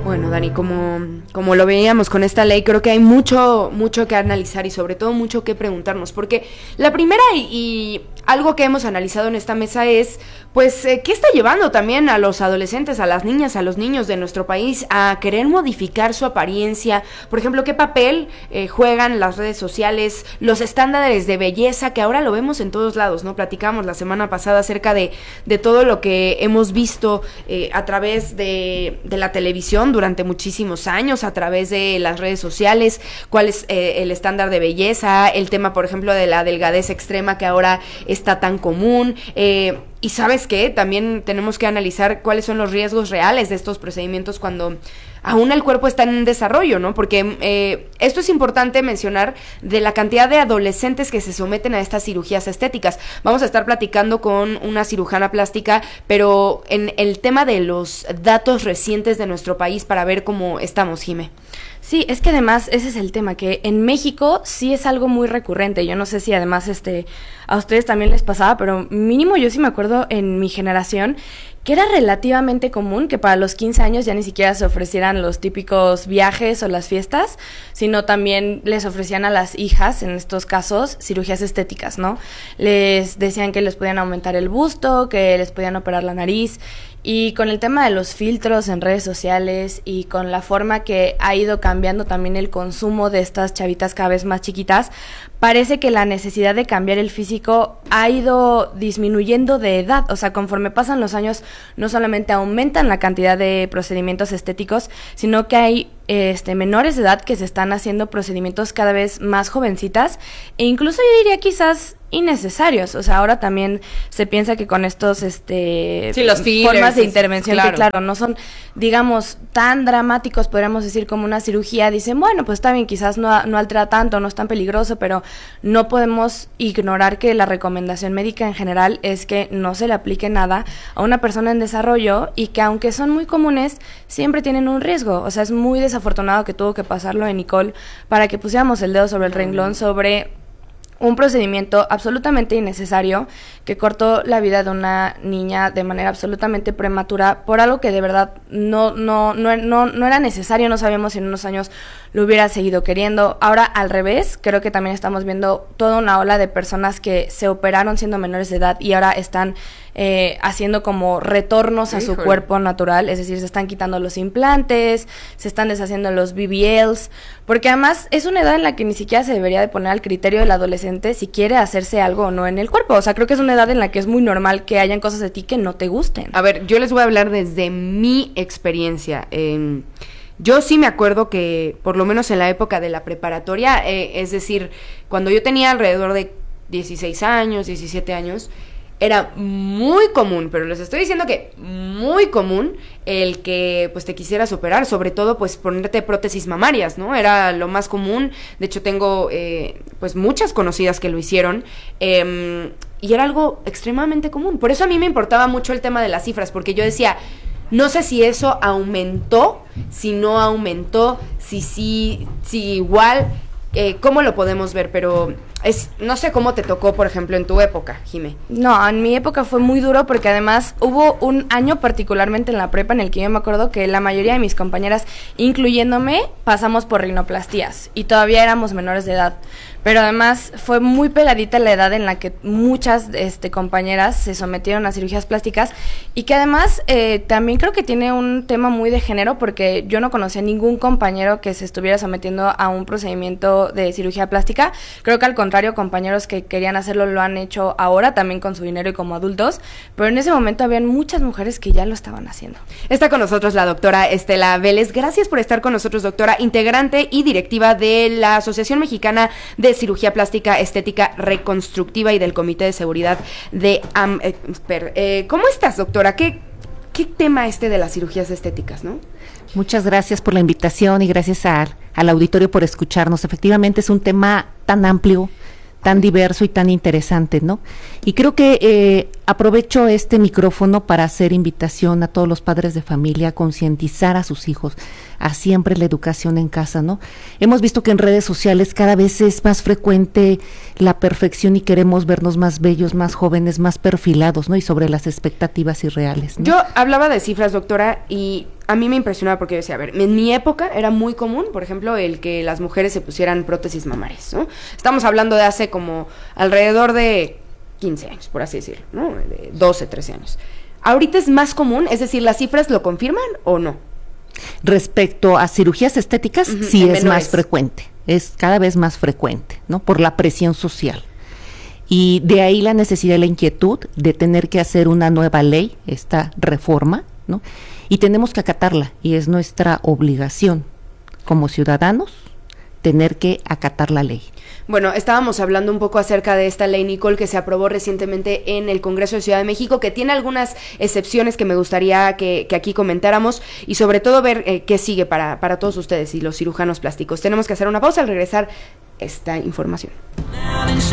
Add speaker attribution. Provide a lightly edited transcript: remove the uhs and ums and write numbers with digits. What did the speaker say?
Speaker 1: Bueno, Dani, como lo veíamos con esta ley, creo que hay mucho que analizar y sobre todo mucho que preguntarnos, porque la primera y algo que hemos analizado en esta mesa es, pues, ¿qué está llevando también a los adolescentes, a las niñas, a los niños de nuestro país a querer modificar su apariencia? Por ejemplo, ¿qué papel juegan las redes sociales, los estándares de belleza, que ahora lo vemos en todos lados, ¿no? Platicamos la semana pasada acerca de todo lo que hemos visto a través de la televisión durante muchísimos años, a través de las redes sociales, cuál es el estándar de belleza, el tema, por ejemplo, de la delgadez extrema que ahora está tan común, y ¿sabes qué? También tenemos que analizar cuáles son los riesgos reales de estos procedimientos cuando aún el cuerpo está en desarrollo, ¿no? Porque esto es importante mencionar de la cantidad de adolescentes que se someten a estas cirugías estéticas. Vamos a estar platicando con una cirujana plástica, pero en el tema de los datos recientes de nuestro país para ver cómo estamos, Jime.
Speaker 2: Sí, es que además ese es el tema, que en México sí es algo muy recurrente. Yo no sé si además a ustedes también les pasaba, pero mínimo yo sí me acuerdo en mi generación que era relativamente común que para los 15 años ya ni siquiera se ofrecieran los típicos viajes o las fiestas, sino también les ofrecían a las hijas, en estos casos, cirugías estéticas, ¿no? Les decían que les podían aumentar el busto, que les podían operar la nariz. Y con el tema de los filtros en redes sociales y con la forma que ha ido cambiando también el consumo de estas chavitas cada vez más chiquitas, parece que la necesidad de cambiar el físico ha ido disminuyendo de edad. O sea, conforme pasan los años, no solamente aumentan la cantidad de procedimientos estéticos, sino que hay menores de edad que se están haciendo procedimientos cada vez más jovencitas e incluso yo diría quizás innecesarios. O sea, ahora también se piensa que con estos
Speaker 1: sí, los fillers,
Speaker 2: formas de intervención
Speaker 1: claro.
Speaker 2: Que claro, no son, digamos, tan dramáticos, podríamos decir, como una cirugía. Dicen, bueno, pues está bien, quizás no altera tanto, no es tan peligroso, pero no podemos ignorar que la recomendación médica en general es que no se le aplique nada a una persona en desarrollo y que aunque son muy comunes, siempre tienen un riesgo. O sea, es muy desafortunado que tuvo que pasarlo en Nicole para que pusiéramos el dedo sobre el renglón sobre un procedimiento absolutamente innecesario que cortó la vida de una niña de manera absolutamente prematura por algo que de verdad no era necesario. No sabíamos si en unos años lo hubiera seguido queriendo. Ahora, al revés, creo que también estamos viendo toda una ola de personas que se operaron siendo menores de edad y ahora están haciendo como retornos a su cuerpo natural, es decir, se están quitando los implantes, se están deshaciendo los BBLs, porque además es una edad en la que ni siquiera se debería de poner al criterio del adolescente si quiere hacerse algo o no en el cuerpo. O sea, creo que es una edad en la que es muy normal que hayan cosas de ti que no te gusten.
Speaker 1: A ver, yo les voy a hablar desde mi experiencia. Yo sí me acuerdo que, por lo menos en la época de la preparatoria, es decir, cuando yo tenía alrededor de 16 años, 17 años, era muy común, pero les estoy diciendo que muy común el que pues te quisieras operar, sobre todo pues ponerte prótesis mamarias, ¿no? Era lo más común. De hecho tengo pues muchas conocidas que lo hicieron, y era algo extremadamente común. Por eso a mí me importaba mucho el tema de las cifras, porque yo decía, no sé si eso aumentó, si no aumentó, si igual, ¿cómo lo podemos ver? Pero no sé cómo te tocó, por ejemplo, en tu época, Jime.
Speaker 2: No, en mi época fue muy duro porque además hubo un año particularmente en la prepa en el que yo me acuerdo que la mayoría de mis compañeras, incluyéndome, pasamos por rinoplastías y todavía éramos menores de edad. Pero además fue muy pegadita la edad en la que muchas compañeras se sometieron a cirugías plásticas y que además también creo que tiene un tema muy de género porque yo no conocía ningún compañero que se estuviera sometiendo a un procedimiento de cirugía plástica. Creo que al contrario, compañeros que querían hacerlo lo han hecho ahora también con su dinero y como adultos, pero en ese momento habían muchas mujeres que ya lo estaban haciendo.
Speaker 1: Está con nosotros la doctora Estela Vélez. Gracias por estar con nosotros, doctora, integrante y directiva de la Asociación Mexicana de Cirugía Plástica Estética Reconstructiva y del Comité de Seguridad de AMPER. ¿Cómo estás, doctora? ¿Qué tema de las cirugías estéticas, no?
Speaker 3: Muchas gracias por la invitación y gracias al auditorio por escucharnos. Efectivamente es un tema tan amplio, tan diverso y tan interesante, ¿no? Y creo que aprovecho este micrófono para hacer invitación a todos los padres de familia a concientizar a sus hijos a siempre la educación en casa, ¿no? Hemos visto que en redes sociales cada vez es más frecuente la perfección y queremos vernos más bellos, más jóvenes, más perfilados, ¿no? Y sobre las expectativas irreales, ¿no?
Speaker 1: Yo hablaba de cifras, doctora, y a mí me impresionaba porque yo decía, a ver, en mi época era muy común, por ejemplo, el que las mujeres se pusieran prótesis mamarias, ¿no? Estamos hablando de hace como alrededor de 15 años, por así decirlo, ¿no? De 12, 13 años. Ahorita es más común, es decir, ¿las cifras lo confirman o no?
Speaker 3: Respecto a cirugías estéticas, sí es más frecuente, es cada vez más frecuente, ¿no? Por la presión social. Y de ahí la necesidad y la inquietud de tener que hacer una nueva ley, esta reforma, ¿no? Y tenemos que acatarla, y es nuestra obligación como ciudadanos tener que acatar la ley.
Speaker 1: Bueno, estábamos hablando un poco acerca de esta ley, Nicole, que se aprobó recientemente en el Congreso de Ciudad de México, que tiene algunas excepciones que me gustaría que aquí comentáramos y sobre todo ver qué sigue para todos ustedes y los cirujanos plásticos. Tenemos que hacer una pausa al regresar esta información.